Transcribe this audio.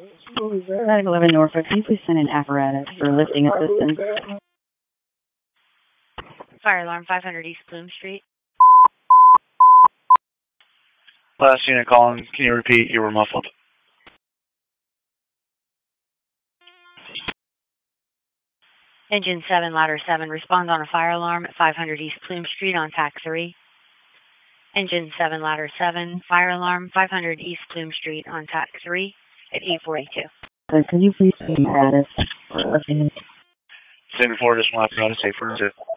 Atlantic 11 Norfolk, can you please send an apparatus for lifting assistance? Fire alarm 500 East Plume Street. Last unit calling, can you repeat? You were muffled. Engine 7, ladder 7, respond on a fire alarm at 500 East Plume Street on TAC 3. Engine 7, ladder 7, fire alarm 500 East Plume Street on TAC 3 at 8482. Can you please send an apparatus for lifting? Same before, just one apparatus, 842.